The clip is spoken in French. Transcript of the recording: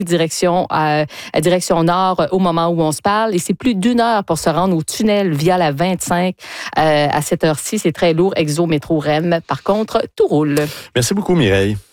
direction nord au moment où on se parle. Et c'est plus d'1 heure pour se rendre au tunnel via la 25. À cette heure-ci, c'est très lourd. Exo, métro, REM. Par contre, tout roule. Merci beaucoup, Mireille.